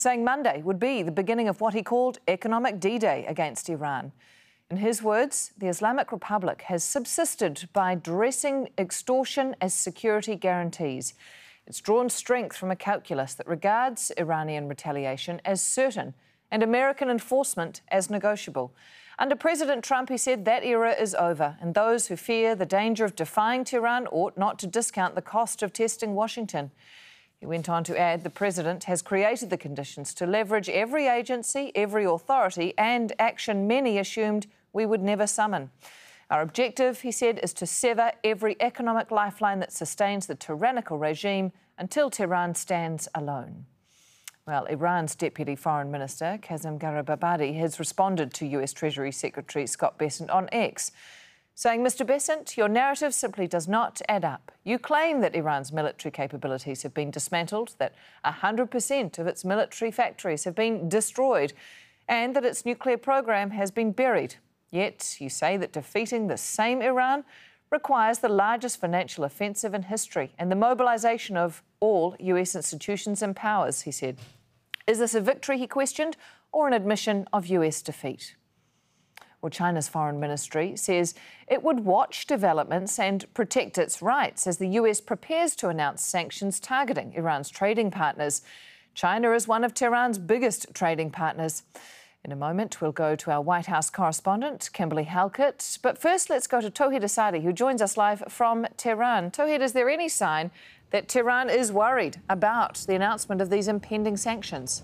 saying Monday would be the beginning of what he called economic D-Day against Iran. In his words, the Islamic Republic has subsisted by dressing extortion as security guarantees. It's drawn strength from a calculus that regards Iranian retaliation as certain and American enforcement as negotiable. Under President Trump, he said that era is over, and those who fear the danger of defying Tehran ought not to discount the cost of testing Washington. He went on to add the president has created the conditions to leverage every agency, every authority and action many assumed we would never summon. Our objective, he said, is to sever every economic lifeline that sustains the tyrannical regime until Tehran stands alone. Well, Iran's Deputy Foreign Minister, Kazem Garibabadi, has responded to US Treasury Secretary Scott Bessent on X, saying, Mr Bessent, your narrative simply does not add up. You claim that Iran's military capabilities have been dismantled, that 100% of its military factories have been destroyed, and that its nuclear program has been buried. Yet you say that defeating the same Iran requires the largest financial offensive in history and the mobilisation of all US institutions and powers, he said. Is this a victory, he questioned, or an admission of US defeat? Well, China's foreign ministry says it would watch developments and protect its rights as the US prepares to announce sanctions targeting Iran's trading partners. China is one of Tehran's biggest trading partners. In a moment, we'll go to our White House correspondent, Kimberly Halkett. But first, let's go to Tauhid Asadi, who joins us live from Tehran. Tauhid, is there any sign that Tehran is worried about the announcement of these impending sanctions?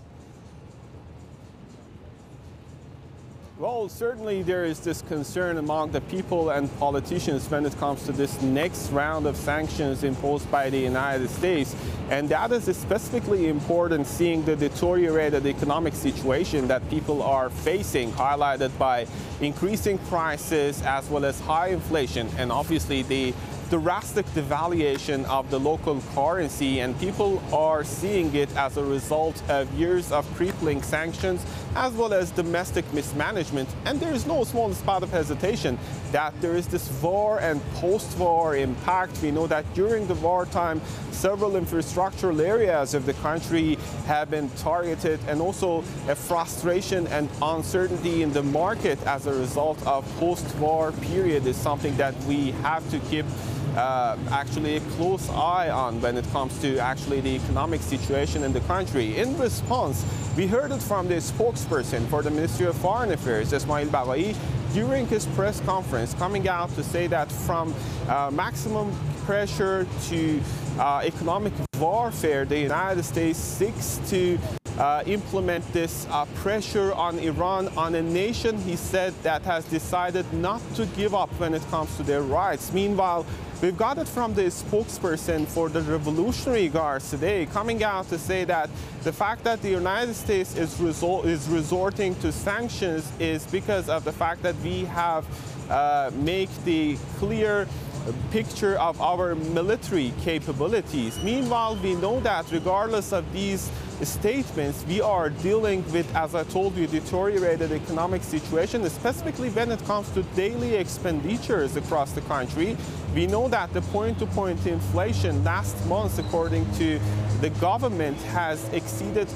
Well, certainly there is this concern among the people and politicians when it comes to this next round of sanctions imposed by the United States. And that is specifically important seeing the deteriorated economic situation that people are facing, highlighted by increasing prices as well as high inflation and obviously the drastic devaluation of the local currency, and people are seeing it as a result of years of crippling sanctions as well as domestic mismanagement. And there is no small spot of hesitation that there is this war and post-war impact. We know that during the wartime, several infrastructural areas of the country have been targeted, and also a frustration and uncertainty in the market as a result of post-war period is something that we have to keep actually a close eye on when it comes to actually the economic situation in the country. In response, we heard it from the spokesperson for the Ministry of Foreign Affairs, Esmail Baqai, during his press conference, coming out to say that from maximum pressure to economic warfare, the United States seeks to implement this pressure on Iran, on a nation, he said, that has decided not to give up when it comes to their rights. Meanwhile, we've got it from the spokesperson for the Revolutionary Guards today, coming out to say that the fact that the United States is resorting to sanctions is because of the fact that we have made the clear picture of our military capabilities. Meanwhile, we know that regardless of these statements, we are dealing with, as I told you, deteriorated economic situation, specifically when it comes to daily expenditures across the country. We know that the point-to-point inflation last month, according to the government, has exceeded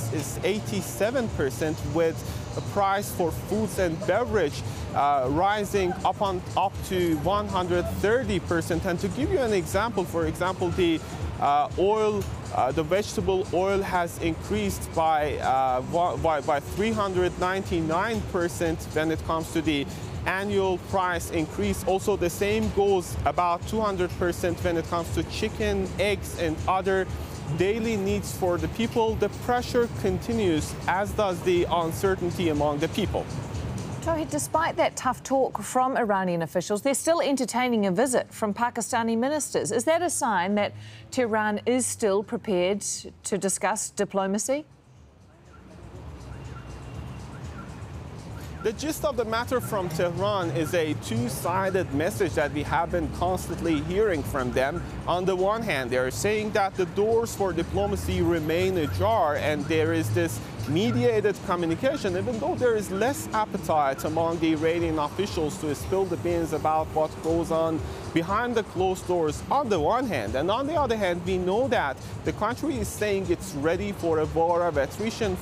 87%, with a price for foods and beverage rising up to 130%. And to give you an example, for example, the oil, the vegetable oil has increased by 399% when it comes to the annual price increase. Also, the same goes about 200% when it comes to chicken, eggs, and other daily needs for the people. The pressure continues, as does the uncertainty among the people. Tauhid, despite that tough talk from Iranian officials, they're still entertaining a visit from Pakistani ministers. Is that a sign that Tehran is still prepared to discuss diplomacy? The gist of the matter from Tehran is a two-sided message that we have been constantly hearing from them. On the one hand, they're saying that the doors for diplomacy remain ajar, and there is this mediated communication, even though there is less appetite among the Iranian officials to spill the beans about what goes on behind the closed doors on the one hand. And on the other hand, we know that the country is saying it's ready for a war of attrition